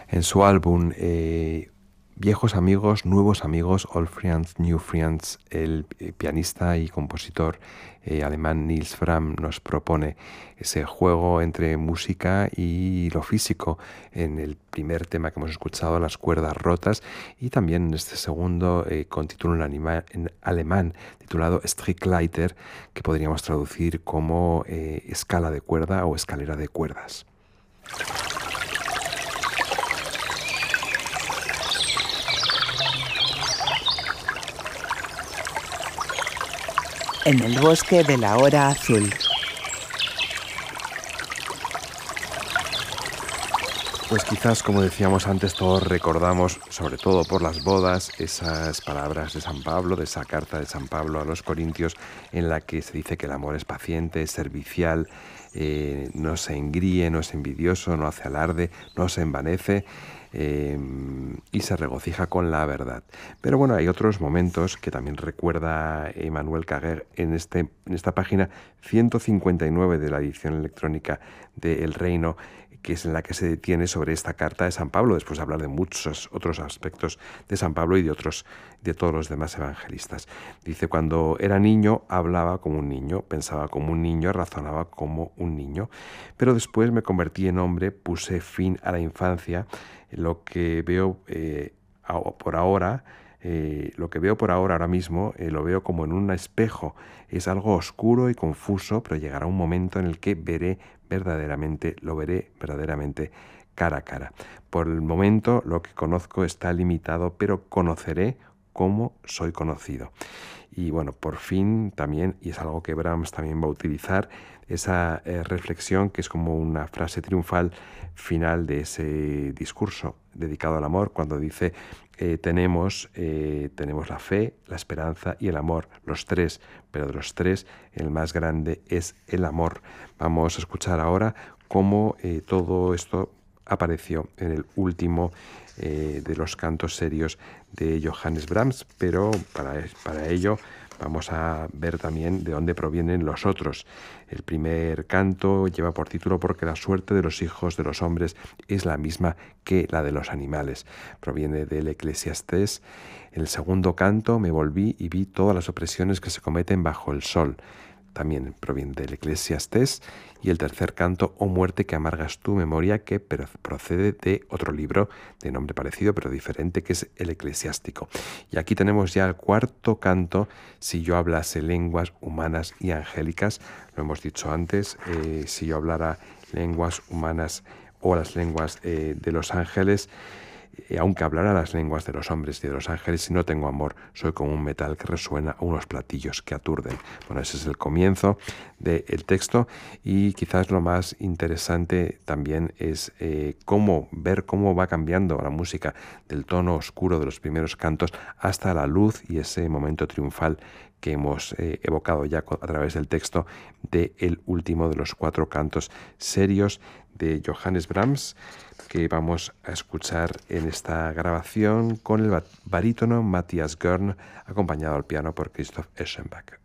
En su álbum Viejos amigos, nuevos amigos, Old Friends, New Friends, el pianista y compositor alemán Nils Fram nos propone ese juego entre música y lo físico en el primer tema que hemos escuchado, Las cuerdas rotas, y también en este segundo con título en alemán titulado Strickleiter, que podríamos traducir como escala de cuerda o escalera de cuerdas. En el bosque de la hora azul. Pues quizás, como decíamos antes, todos recordamos, sobre todo por las bodas, esas palabras de San Pablo, de esa carta de San Pablo a los Corintios, en la que se dice que el amor es paciente, es servicial, no se engríe, no es envidioso, no hace alarde, no se envanece, y se regocija con la verdad. Pero bueno, hay otros momentos que también recuerda Emmanuel Carrère en esta página 159 de la edición electrónica de El Reino, que es en la que se detiene sobre esta carta de San Pablo, después de hablar de muchos otros aspectos de San Pablo y de todos los demás evangelistas. Dice: cuando era niño hablaba como un niño, pensaba como un niño, razonaba como un niño, pero después me convertí en hombre, puse fin a la infancia. Lo que veo por ahora, ahora mismo, lo veo como en un espejo. Es algo oscuro y confuso, pero llegará un momento en el que lo veré verdaderamente cara a cara. Por el momento lo que conozco está limitado, pero conoceré cómo soy conocido. Y bueno, por fin también, y es algo que Brahms también va a utilizar, esa reflexión que es como una frase triunfal final de ese discurso dedicado al amor, cuando dice tenemos la fe, la esperanza y el amor, los tres, pero de los tres el más grande es el amor. Vamos a escuchar ahora cómo todo esto apareció en el último de los cantos serios de Johannes Brahms, pero para ello vamos a ver también de dónde provienen los otros. El primer canto lleva por título Porque la suerte de los hijos de los hombres es la misma que la de los animales. Proviene del Eclesiastés. En el segundo canto me volví y vi todas las opresiones que se cometen bajo el sol. También proviene del Eclesiastés. Y el tercer canto, Oh muerte que amargas tu memoria, que procede de otro libro de nombre parecido pero diferente, que es el Eclesiástico. Y aquí tenemos ya el cuarto canto, Si yo hablase lenguas humanas y angélicas. Lo hemos dicho antes, si yo hablara lenguas humanas o las lenguas de los ángeles, aunque hablara las lenguas de los hombres y de los ángeles, si no tengo amor, soy como un metal que resuena o unos platillos que aturden. Bueno, ese es el comienzo del texto, y quizás lo más interesante también es ver cómo va cambiando la música del tono oscuro de los primeros cantos hasta la luz y ese momento triunfal que hemos evocado ya a través del texto del último de los cuatro cantos serios de Johannes Brahms, que vamos a escuchar en esta grabación con el barítono Matthias Görn, acompañado al piano por Christoph Eschenbach.